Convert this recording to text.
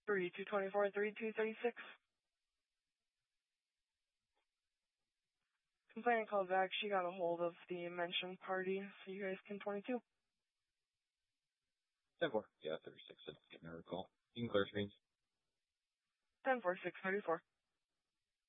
3224, 3236. Complainant called back. She got a hold of the mentioned party, so you guys can 22. 10-4. Yeah, 36. I didn't recall. You can clear screens. 10-4, 634.